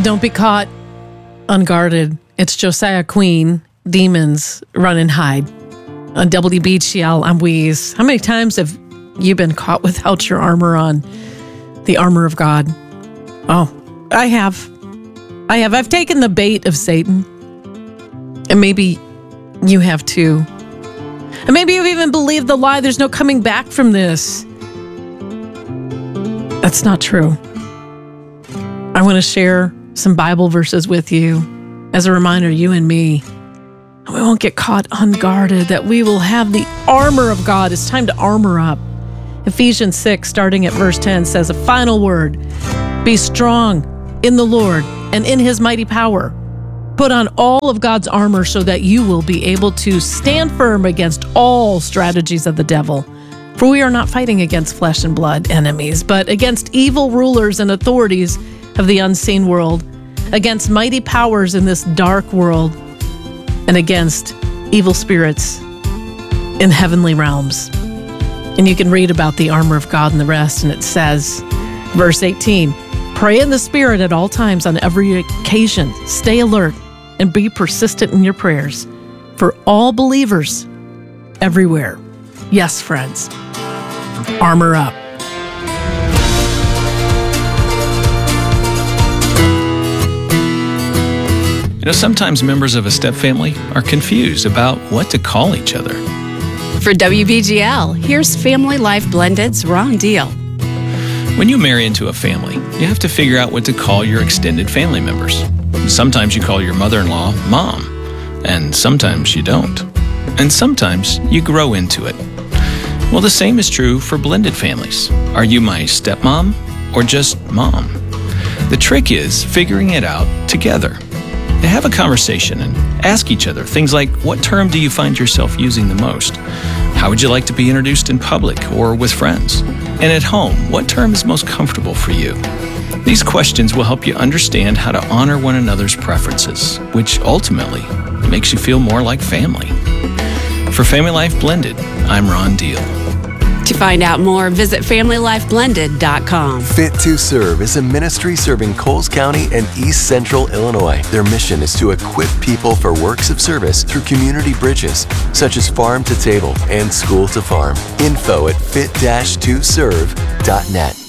Don't be caught unguarded. It's Josiah Queen, Demons, Run and Hide. On WBGL, I'm Weeze. How many times have you been caught without your armor on? The armor of God. Oh, I have. I've taken the bait of Satan. And maybe you have too. And maybe you've even believed the lie, there's no coming back from this. That's not true. I want to share some Bible verses with you as a reminder, you and me, we won't get caught unguarded, that we will have the armor of God. It's time to armor up. Ephesians 6, starting at verse 10, says a final word. Be strong in the Lord and in his mighty power. Put on all of God's armor so that you will be able to stand firm against all strategies of the devil. For we are not fighting against flesh and blood enemies, but against evil rulers and authorities of the unseen world, against mighty powers in this dark world, and against evil spirits in heavenly realms. And you can read about the armor of God and the rest, and it says, verse 18, pray in the Spirit at all times on every occasion. Stay alert and be persistent in your prayers for all believers everywhere. Yes, friends, armor up. You know, sometimes members of a step family are confused about what to call each other. For WBGL, here's Family Life Blended's Ron Deal. When you marry into a family, you have to figure out what to call your extended family members. Sometimes you call your mother-in-law Mom, and sometimes you don't. And sometimes you grow into it. Well, the same is true for blended families. Are you my stepmom or just Mom? The trick is figuring it out together. Have a conversation and ask each other things like, what term do you find yourself using the most? How would you like to be introduced in public or with friends? And at home, what term is most comfortable for you? These questions will help you understand how to honor one another's preferences, which ultimately makes you feel more like family. For Family Life Blended, I'm Ron Deal. To find out more, visit FamilyLifeBlended.com. Fit to Serve is a ministry serving Coles County and East Central Illinois. Their mission is to equip people for works of service through community bridges, such as Farm to Table and School to Farm. Info at fit-2serve.net.